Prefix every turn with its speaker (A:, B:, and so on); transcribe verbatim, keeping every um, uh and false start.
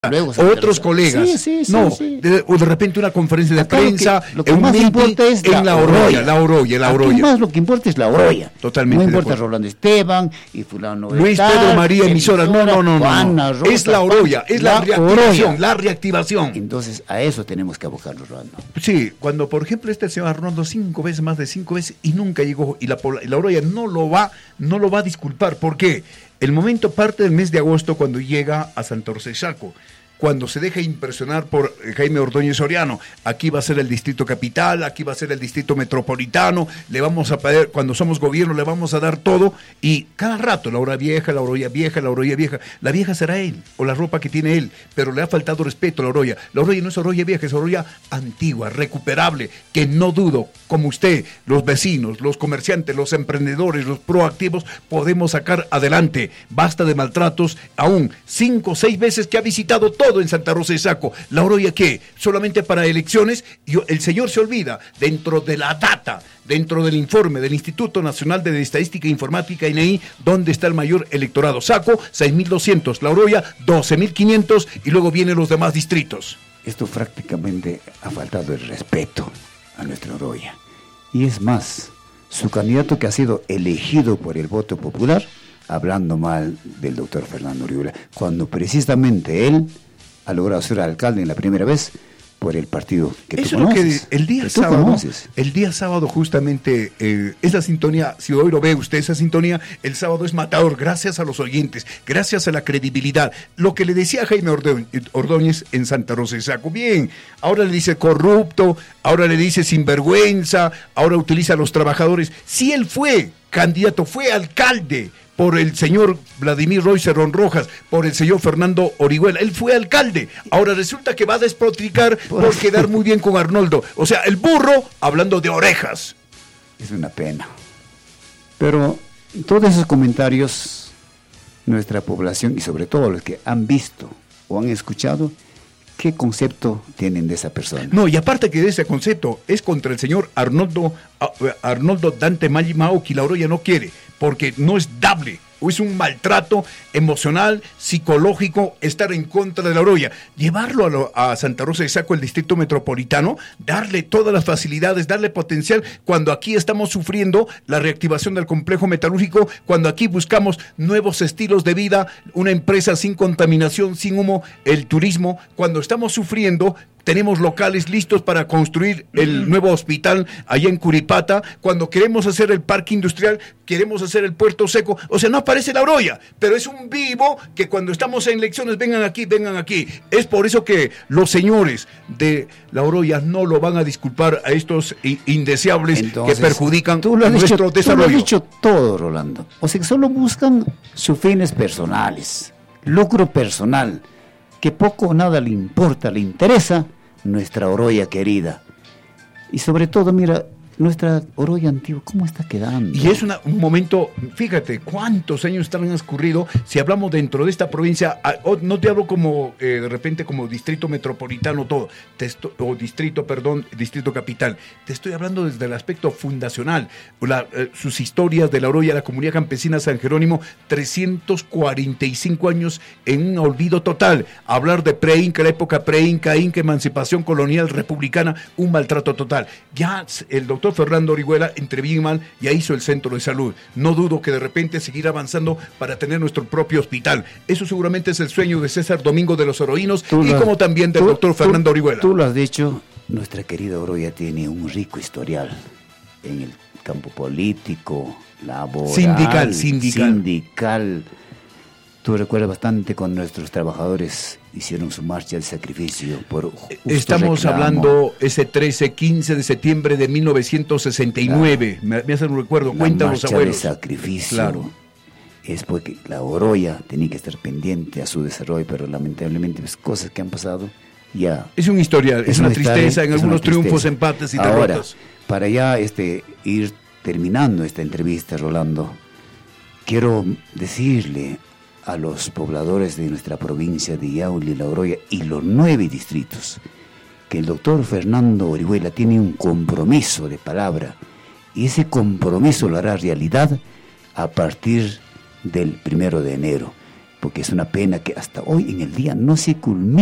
A: Luego
B: otros colegas,
A: sí, sí, sí,
B: no,
A: sí.
B: De, o de repente una conferencia de
A: Acá
B: prensa,
A: lo que, lo que
B: un
A: más
B: meeting
A: importa es
B: en la Oroya, la Oroya, la Oroya.
A: Aquí más lo que importa es la Oroya.
B: Totalmente.
A: No importa Rolando Esteban y fulano de
B: Luis
A: tal,
B: Pedro María emisora, no, no, no, no, no.
A: Rosa,
B: es la Oroya, es la, la reactivación, Oroya. la reactivación.
A: Entonces a eso tenemos que abocarnos, Rolando.
B: Sí, cuando por ejemplo este señor Arnoldo cinco veces, más de cinco veces y nunca llegó y la, la Oroya no lo va, no lo va a disculpar. ¿Por qué? El momento parte del mes de agosto cuando llega a Santa Rosa de Saco, cuando se deja impresionar por Jaime Ordóñez Soriano. Aquí va a ser el distrito capital, aquí va a ser el distrito metropolitano, le vamos a pedir, cuando somos gobierno le vamos a dar todo, y cada rato la hora vieja, la Oroya vieja, la Oroya vieja, la vieja será él, o la ropa que tiene él, pero le ha faltado respeto a la Oroya. La Oroya no es Oroya vieja, es Oroya antigua, recuperable, que no dudo, como usted, los vecinos, los comerciantes, los emprendedores, los proactivos, podemos sacar adelante. Basta de maltratos, aún cinco o seis veces que ha visitado todo en Santa Rosa de Saco. La Oroya, ¿qué? Solamente para elecciones. Y el señor se olvida, dentro de la data, dentro del informe del Instituto Nacional de Estadística e Informática, I N E I, ¿dónde está el mayor electorado? Saco, seis mil doscientos, La Oroya, doce mil quinientos, y luego vienen los demás distritos.
A: Esto prácticamente ha faltado el respeto a nuestra Oroya. Y es más, su candidato que ha sido elegido por el voto popular, hablando mal del doctor Fernando Orihuela, cuando precisamente él ha logrado ser alcalde en la primera vez por el partido que tú
B: Eso
A: conoces.
B: Es lo que el día sábado, el día sábado justamente, eh, esa sintonía, si hoy lo ve usted, esa sintonía, el sábado es matador, gracias a los oyentes, gracias a la credibilidad. Lo que le decía Jaime Ordóñez en Santa Rosa de Saco, bien, ahora le dice corrupto, ahora le dice sinvergüenza, ahora utiliza a los trabajadores. Si él fue candidato, fue alcalde por el señor Vladimir Roy Cerrón Rojas, por el señor Fernando Orihuela. Él fue alcalde. Ahora resulta que va a despotricar por quedar muy bien con Arnoldo. O sea, el burro hablando de orejas.
A: Es una pena. Pero todos esos comentarios, nuestra población y sobre todo los que han visto o han escuchado, ¿qué concepto tienen de esa persona?
B: No, y aparte que de ese concepto es contra el señor Arnoldo, Arnoldo Dante Maggi Mauqui. La Oroya no quiere, porque no es dable, o es un maltrato emocional, psicológico, estar en contra de la Oroya. Llevarlo a, lo, a Santa Rosa de Saco, el distrito metropolitano, darle todas las facilidades, darle potencial, cuando aquí estamos sufriendo la reactivación del complejo metalúrgico, cuando aquí buscamos nuevos estilos de vida, una empresa sin contaminación, sin humo, el turismo, cuando estamos sufriendo. Tenemos locales listos para construir el nuevo hospital allá en Curipata. Cuando queremos hacer el parque industrial, queremos hacer el puerto seco. O sea, no aparece la Oroya, pero es un vivo que cuando estamos en elecciones, vengan aquí, vengan aquí. Es por eso que los señores de la Oroya no lo van a disculpar a estos indeseables. Entonces, que perjudican
A: tú lo has
B: nuestro
A: dicho,
B: desarrollo.
A: Tú lo has dicho todo, Rolando. O sea, que solo buscan sus fines personales, lucro personal, que poco o nada le importa, le interesa nuestra Oroya querida. Y sobre todo, mira, nuestra Oroya antigua, ¿cómo está quedando?
B: Y es una, un momento, fíjate, cuántos años han transcurrido, si hablamos dentro de esta provincia, no te hablo como, eh, de repente, como distrito metropolitano todo, te estoy, o distrito, perdón, distrito capital, te estoy hablando desde el aspecto fundacional, la, eh, sus historias de la Oroya, la comunidad campesina San Jerónimo, trescientos cuarenta y cinco años en un olvido total, hablar de pre-Inca, la época pre-Inca, Inca, emancipación colonial republicana, un maltrato total. Ya el doctor Fernando Orihuela, entre bien y mal, ya hizo el centro de salud. No dudo que de repente seguir avanzando para tener nuestro propio hospital. Eso seguramente es el sueño de César Domingo de los Oroínos y lo, como también del tú, doctor Fernando
A: tú,
B: Orihuela.
A: Tú lo has dicho, nuestra querida Oroya tiene un rico historial en el campo político, laboral,
B: sindical, sindical.
A: sindical. Tú recuerdas bastante con nuestros trabajadores hicieron su marcha de sacrificio por
B: estamos
A: reclamo.
B: Hablando ese trece, quince de septiembre de mil novecientos sesenta y nueve, la, me, me hacen un recuerdo, cuentan los abuelos.
A: La marcha de sacrificio,
B: claro.
A: Es porque la Oroya tenía que estar pendiente a su desarrollo, pero lamentablemente pues, cosas que han pasado ya.
B: Es un historial, es, es una, una tristeza, en algunos triunfos,
A: tristeza.
B: empates y
A: Ahora,
B: derrotas.
A: Para ya este, ir terminando esta entrevista, Rolando, quiero decirle a los pobladores de nuestra provincia de Yauli, La Oroya y los nueve distritos, que el doctor Fernando Orihuela tiene un compromiso de palabra, y ese compromiso lo hará realidad a partir del primero de enero. porque es una pena que hasta hoy en el día no se culmine